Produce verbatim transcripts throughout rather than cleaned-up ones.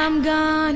I'm gone.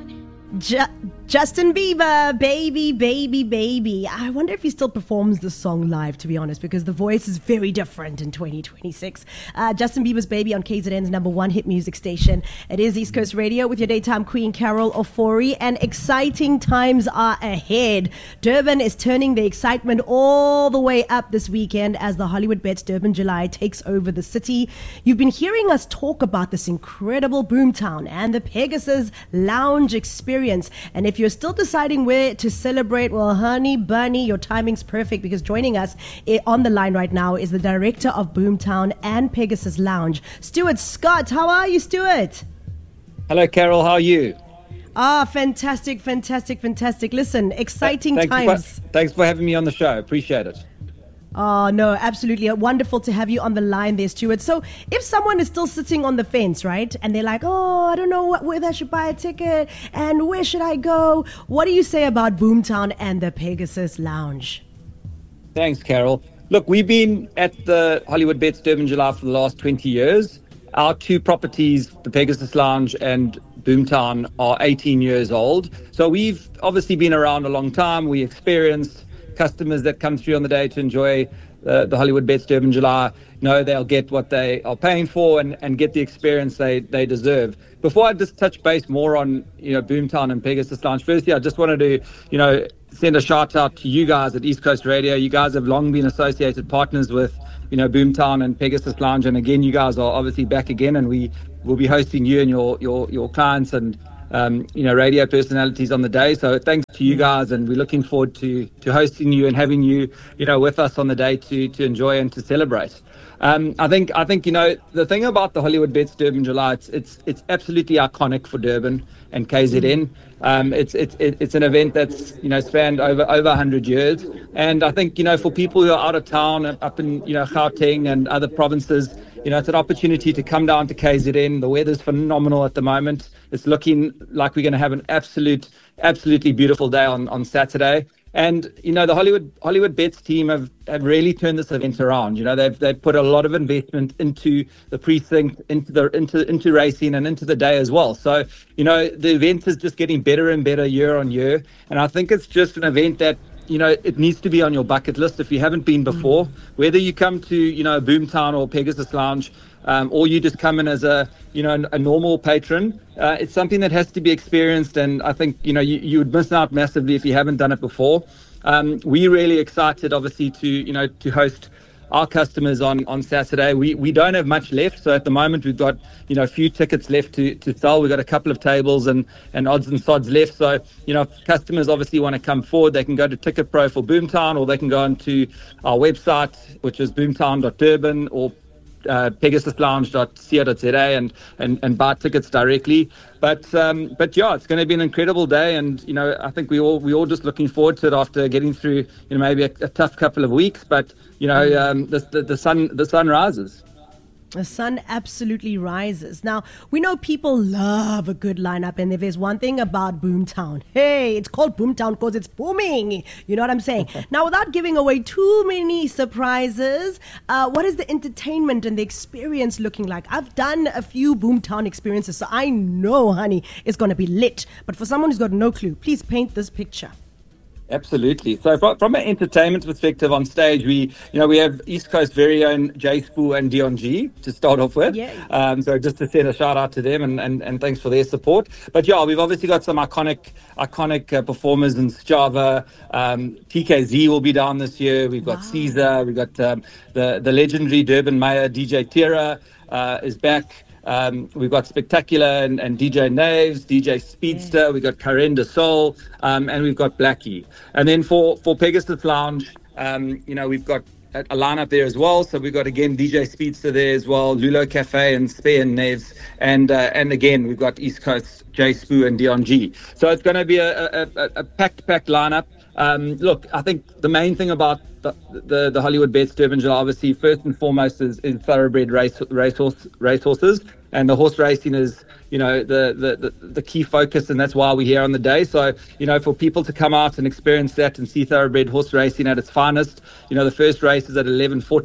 Ju- Justin Bieber, baby, baby, baby. I wonder if he still performs this song live, to be honest, because the voice is very different in twenty twenty-six. Uh, Justin Bieber's Baby on K Z N's number one hit music station. It is East Coast Radio with your daytime queen, Carol Ofori, and exciting times are ahead. Durban is turning the excitement all the way up this weekend as the Hollywood Bets Durban July takes over the city. You've been hearing us talk about this incredible Boomtown and the Pegasus Lounge experience. And if you're still deciding where to celebrate, well, honey bunny, your timing's perfect, because joining us on the line right now is the director of Boomtown and Pegasus Lounge, Stuart Scott. How are you, Stuart? Hello, Carol. How are you? Ah, fantastic, fantastic, fantastic. Listen, exciting thanks times. For, thanks for having me on the show. Appreciate it. Oh, no, absolutely. Wonderful to have you on the line there, Stuart. So if someone is still sitting on the fence, right, and they're like, oh, I don't know what, whether I should buy a ticket and where should I go? What do you say about Boomtown and the Pegasus Lounge? Thanks, Carol. Look, we've been at the Hollywood Bets Durban July for the last twenty years. Our two properties, the Pegasus Lounge and Boomtown, are eighteen years old. So we've obviously been around a long time. We experienced customers that come through on the day to enjoy uh, the Hollywood Bets Durban July know they'll get what they are paying for and, and get the experience they, they deserve. Before I just touch base more on, you know, Boomtown and Pegasus Lounge, firstly, I just wanted to, you know, send a shout out to you guys at East Coast Radio. You guys have long been associated partners with, you know, Boomtown and Pegasus Lounge. And again, you guys are obviously back again, and we will be hosting you and your, your, your clients and Um, you know, radio personalities on the day. So thanks to you guys, and we're looking forward to to hosting you and having you, you know, with us on the day to to enjoy and to celebrate. Um, I think I think you know the thing about the Hollywood Bets Durban July, it's it's it's absolutely iconic for Durban and K Z N. Um, it's it's it's an event that's, you know, spanned over over one hundred years, and I think, you know, for people who are out of town up in, you know, Gauteng and other provinces, you know, it's an opportunity to come down to K Z N. The weather's phenomenal at the moment. It's looking like we're going to have an absolute, absolutely beautiful day on, on Saturday. And, you know, the Hollywood Hollywood Bets team have, have really turned this event around. You know, they've they've put a lot of investment into the precinct, into the into into racing and into the day as well. So, you know, the event is just getting better and better year on year. And I think it's just an event that, you know, it needs to be on your bucket list if you haven't been before. Whether you come to, you know, Boomtown or Pegasus Lounge, um, or you just come in as a, you know, a normal patron, uh, it's something that has to be experienced. And I think, you know, you, you would miss out massively if you haven't done it before. Um, we're really excited, obviously, to, you know, to host our customers on, on Saturday. We we don't have much left. So at the moment, we've got, you know, a few tickets left to, to sell. We've got a couple of tables and, and odds and sods left. So, you know, if customers obviously want to come forward, they can go to Ticket Pro for Boomtown, or they can go onto our website, which is boomtown dot durban, or uh, pegasus lounge dot co dot za, and, and, and buy tickets directly. But um, but yeah, it's going to be an incredible day, and, you know, I think we all we all just looking forward to it after getting through, you know, maybe a, a tough couple of weeks. But, you know, um, the, the the sun the sun rises. The sun absolutely rises. Now, we know people love a good lineup, and if there's one thing about Boomtown, hey, it's called Boomtown because it's booming. You know what I'm saying? Now, without giving away too many surprises, uh, what is the entertainment and the experience looking like? I've done a few Boomtown experiences, so I know, honey, it's going to be lit. But for someone who's got no clue, please paint this picture. Absolutely. So from, from an entertainment perspective on stage, we, you know, we have East Coast very own Jay Spoo and Dion G to start off with. Yeah. Um, so just to send a shout out to them, and, and, and thanks for their support. But yeah, we've obviously got some iconic iconic uh, performers in Java. Um, T K Z will be down this year. We've got wow. Caesar. We've got um, the, the legendary Durban Mayor, D J Tira, uh, is back. Um, we've got Spectacular and, and D J Naves, D J Speedster, yeah. We've got Karen de Sol, um, and we've got Blackie. And then for, for Pegasus Lounge, um, you know, we've got a, a lineup there as well. So we've got, again, D J Speedster there as well, Lulo Cafe and Spare and Naves. And, uh, and again, we've got East Coast, Jay Spoo and Dion G. So it's going to be a, a, a, a packed, packed lineup. Um, look, I think the main thing about the the, the Hollywood Bets Durban July, obviously, first and foremost, is, is thoroughbred race racehorse racehorses, and the horse racing is, you know, the, the the the key focus, and that's why we're here on the day. So, you know, for people to come out and experience that and see thoroughbred horse racing at its finest, you know, the first race is at eleven forty.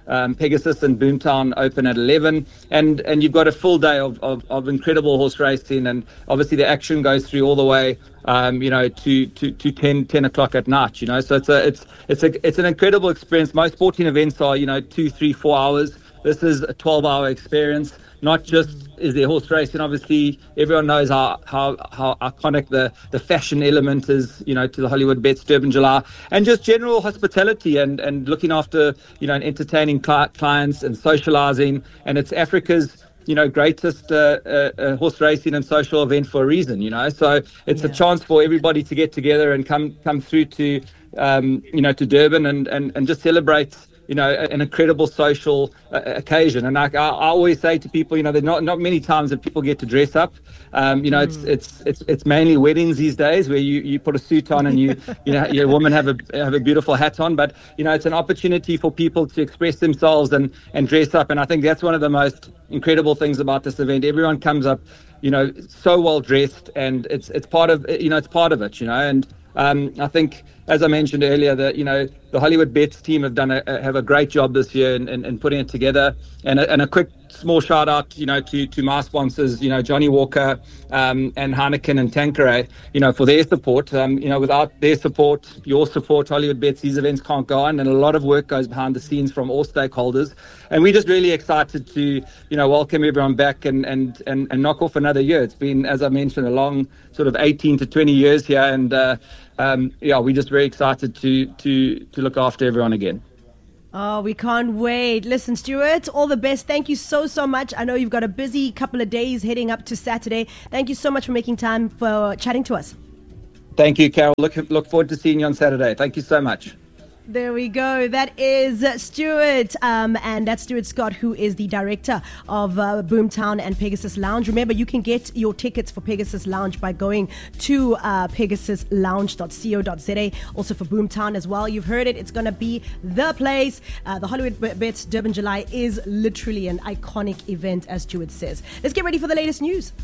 Um, Pegasus and Boomtown open at eleven, and and you've got a full day of, of, of incredible horse racing, and obviously the action goes through all the way, um, you know, to, to, to ten, ten o'clock at night, you know. So it's a it's it's a it's an incredible experience. Most sporting events are, you know, two, three, four hours. This is a twelve-hour experience. Not just is there horse racing, obviously everyone knows how, how, how iconic the, the fashion element is, you know, to the Hollywood Bets Durban July, and just general hospitality and, and looking after, you know, and entertaining cli- clients and socializing. And it's Africa's, you know, greatest uh, uh, uh, horse racing and social event for a reason, you know. So it's yeah. a chance for everybody to get together and come come through to, um, you know, to Durban and, and, and just celebrate, you know, an incredible social uh, occasion. And I, I always say to people, you know, there's not not many times that people get to dress up. Um, you know, mm. it's it's it's it's mainly weddings these days where you, you put a suit on and you you know your woman have a have a beautiful hat on. But you know, it's an opportunity for people to express themselves and and dress up. And I think that's one of the most incredible things about this event. Everyone comes up, you know, so well dressed, and it's it's part of you know it's part of it, you know. And um, I think, as I mentioned earlier, that you know the Hollywood Bets team have done a have a great job this year in, in, in putting it together. And a, and a quick small shout out, you know, to to my sponsors, you know, Johnny Walker, um, and Heineken and Tanqueray, you know, for their support. Um, you know, without their support, your support, Hollywood Bets, these events can't go on, and a lot of work goes behind the scenes from all stakeholders. And we're just really excited to, you know, welcome everyone back and and and, and knock off another year. It's been, as I mentioned, a long sort of eighteen to twenty years here, and uh, um, yeah, we're just very excited to to to look after everyone again. Oh, we can't wait. Listen, Stuart, all the best. Thank you so, so much. I know you've got a busy couple of days heading up to Saturday. Thank you so much for making time for chatting to us. Thank you, Carol. Look, look forward to seeing you on Saturday. Thank you so much. There we go. That is Stuart, um, and that's Stuart Scott, who is the director of uh, Boomtown and Pegasus Lounge. Remember, you can get your tickets for Pegasus Lounge by going to uh, pegasus lounge dot co dot za. Also for Boomtown as well. You've heard it. It's going to be the place. Uh, the Hollywood Bets Durban July is literally an iconic event, as Stuart says. Let's get ready for the latest news.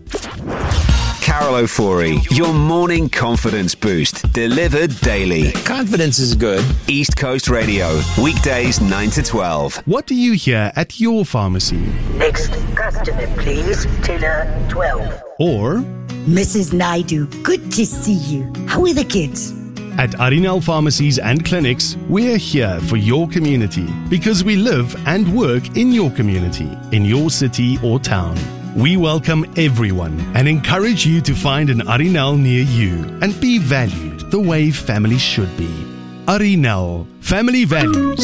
Carol Ofori, your morning confidence boost, delivered daily. Confidence is good. East Coast Radio, weekdays nine to twelve. What do you hear at your pharmacy? Next customer, please. Tiller twelve. Or, Missus Naidu, good to see you. How are the kids? At Arinal Pharmacies and Clinics, we're here for your community because we live and work in your community, in your city or town. We welcome everyone and encourage you to find an Arinal near you and be valued the way family should be. Arinal, family values.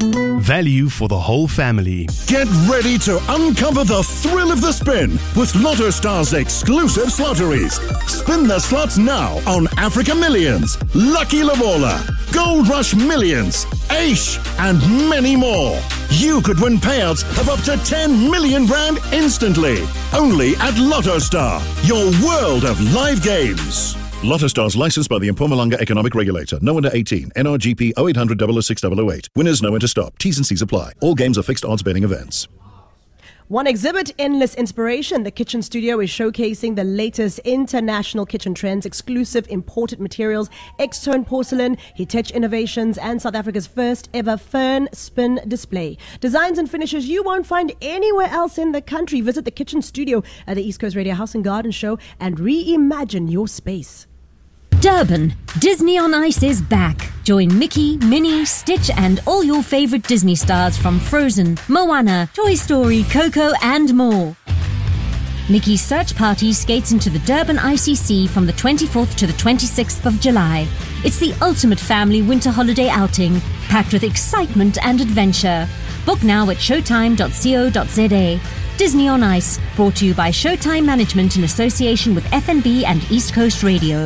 Value for the whole family. Get ready to uncover the thrill of the spin with Lotto Star's exclusive slotteries. Spin the slots now on Africa Millions, Lucky Lobola, Gold Rush Millions, Aish, and many more. You could win payouts of up to ten million rand instantly. Only at Lotto Star, your world of live games. Lotto Stars licensed by the Mpumalanga Economic Regulator. No under eighteen. N R G P oh eight hundred, oh oh six oh oh eight. Winners know when to stop. T's and C's apply. All games are fixed odds betting events. One exhibit, Endless Inspiration. The Kitchen Studio is showcasing the latest international kitchen trends, exclusive imported materials, X-Tone porcelain, Hitesh innovations, and South Africa's first ever fern spin display. Designs and finishes you won't find anywhere else in the country. Visit the Kitchen Studio at the East Coast Radio House and Garden Show and reimagine your space. Durban, Disney on Ice is back. Join Mickey, Minnie, Stitch and all your favourite Disney stars from Frozen, Moana, Toy Story, Coco and more. Mickey's Search Party skates into the Durban I C C from the twenty-fourth to the twenty-sixth of July. It's the ultimate family winter holiday outing, packed with excitement and adventure. Book now at showtime dot co dot za. Disney on Ice, brought to you by Showtime Management in association with F N B and East Coast Radio.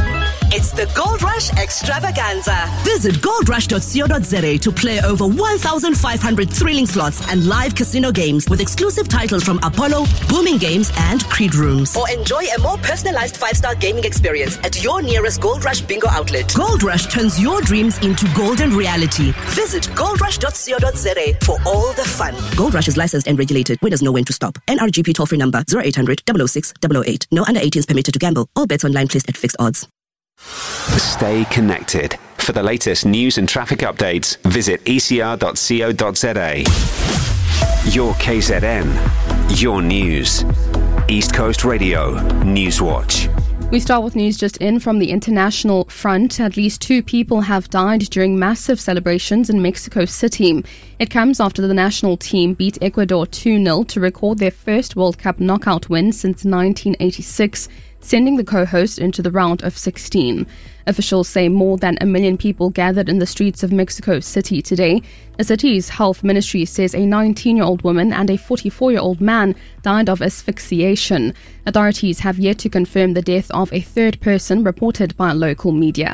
It's the Gold Rush Extravaganza. Visit gold rush dot co dot za to play over one thousand five hundred thrilling slots and live casino games with exclusive titles from Apollo, Booming Games, and Creed Rooms. Or enjoy a more personalized five-star gaming experience at your nearest Gold Rush bingo outlet. Gold Rush turns your dreams into golden reality. Visit gold rush dot co dot za for all the fun. Gold Rush is licensed and regulated. Winners know when to stop. N R G P toll-free number zero eight hundred, double oh six, double oh eight. No under eighteens permitted to gamble. All bets online placed at fixed odds. Stay connected. For the latest news and traffic updates, visit e c r dot co dot z a. Your K Z N, your news. East Coast Radio, Newswatch. We start with news just in from the international front. At least two people have died during massive celebrations in Mexico City. It comes after the national team beat Ecuador two nil to record their first World Cup knockout win since nineteen eighty-six, sending the co-host into the round of sixteen. Officials say more than a million people gathered in the streets of Mexico City today. The city's health ministry says a nineteen-year-old woman and a forty-four-year-old man died of asphyxiation. Authorities have yet to confirm the death of a third person reported by local media.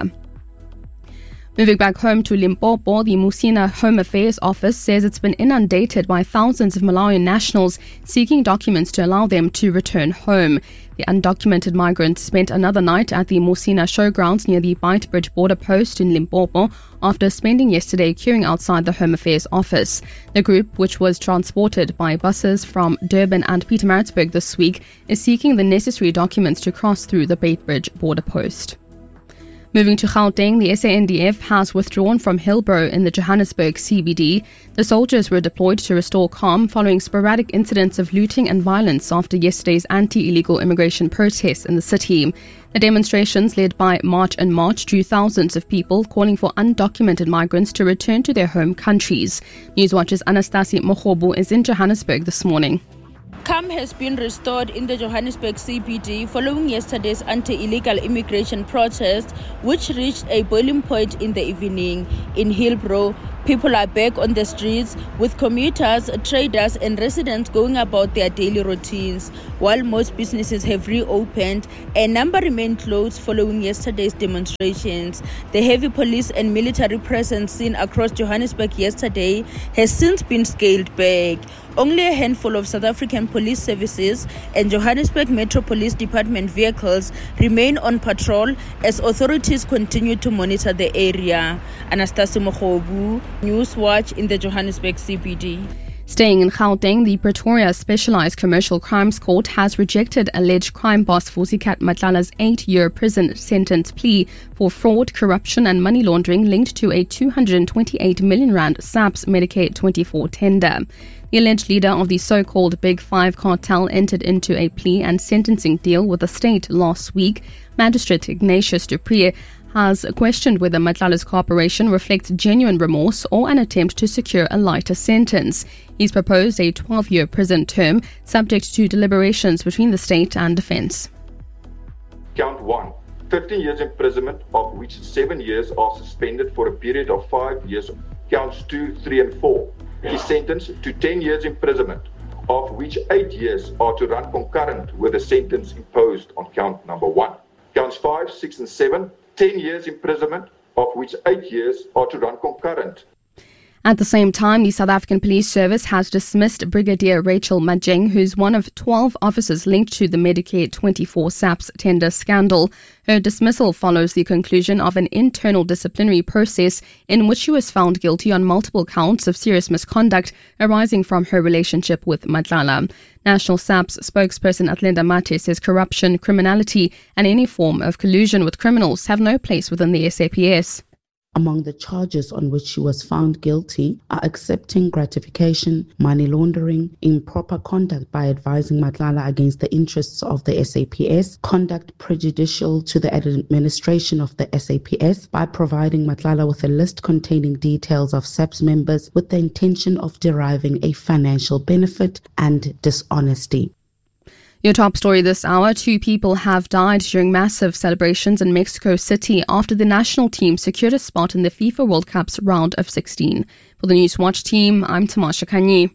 Moving back home to Limpopo, the Musina Home Affairs Office says it's been inundated by thousands of Malawian nationals seeking documents to allow them to return home. The undocumented migrants spent another night at the Musina Showgrounds near the Beitbridge border post in Limpopo after spending yesterday queuing outside the Home Affairs Office. The group, which was transported by buses from Durban and Pietermaritzburg this week, is seeking the necessary documents to cross through the Beitbridge border post. Moving to Gauteng, the S A N D F has withdrawn from Hillbrow in the Johannesburg C B D. The soldiers were deployed to restore calm following sporadic incidents of looting and violence after yesterday's anti-illegal immigration protests in the city. The demonstrations, led by March and March, drew thousands of people calling for undocumented migrants to return to their home countries. Newswatch's Anastasi Mohobu is in Johannesburg this morning. Calm has been restored in the Johannesburg C B D following yesterday's anti-illegal immigration protest, which reached a boiling point in the evening. In Hillbrow, people are back on the streets, with commuters, traders and residents going about their daily routines. While most businesses have reopened, a number remain closed following yesterday's demonstrations. The heavy police and military presence seen across Johannesburg yesterday has since been scaled back. Only a handful of South African police services and Johannesburg Metro Police Department vehicles remain on patrol as authorities continue to monitor the area. Anastasi Mohobu, Newswatch in the Johannesburg C B D. Staying in Gauteng, the Pretoria Specialised Commercial Crimes Court has rejected alleged crime boss Vusikat Matlala's eight-year prison sentence plea for fraud, corruption and money laundering linked to a two hundred twenty-eight million rand SAPS Medicaid twenty-four tender. The alleged leader of the so-called Big Five cartel entered into a plea and sentencing deal with the state last week. Magistrate Ignatius Dupree has questioned whether Matlala's cooperation reflects genuine remorse or an attempt to secure a lighter sentence. He's proposed a twelve-year prison term subject to deliberations between the state and defence. Count one, fifteen years imprisonment, of which seven years are suspended for a period of five years. Counts two, three and four. He's sentenced to ten years imprisonment, of which eight years are to run concurrent with the sentence imposed on count number one. Counts five, six and seven, ten years imprisonment, of which eight years are to run concurrent. At the same time, the South African Police Service has dismissed Brigadier Rachel Majeng, who's one of twelve officers linked to the Medicare twenty-four SAPS tender scandal. Her dismissal follows the conclusion of an internal disciplinary process in which she was found guilty on multiple counts of serious misconduct arising from her relationship with Matlala. National SAPS spokesperson Athlenda Mate says corruption, criminality and any form of collusion with criminals have no place within the S A P S. Among the charges on which she was found guilty are accepting gratification, money laundering, improper conduct by advising Matlala against the interests of the S A P S, conduct prejudicial to the administration of the S A P S by providing Matlala with a list containing details of SAPS members with the intention of deriving a financial benefit, and dishonesty. Your top story this hour, two people have died during massive celebrations in Mexico City after the national team secured a spot in the FIFA World Cup's round of sixteen. For the Newswatch team, I'm Tamasha Kanyi.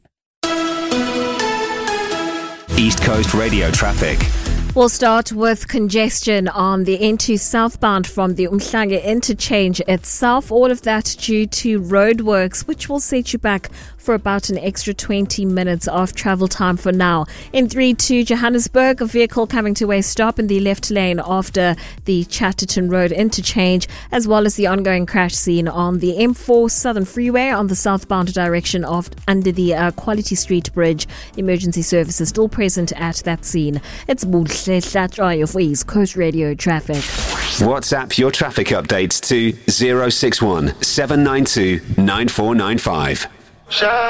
East Coast Radio traffic. We'll start with congestion on the N two southbound from the Umhlanga interchange itself. All of that due to roadworks, which will set you back for about an extra twenty minutes of travel time for now. N three to Johannesburg, a vehicle coming to a stop in the left lane after the Chatterton Road interchange, as well as the ongoing crash scene on the M four Southern Freeway on the southbound direction of under the uh, Quality Street Bridge. Emergency services still present at that scene. It's East Coast Radio traffic. WhatsApp your traffic updates to zero six one seven nine two nine four nine five.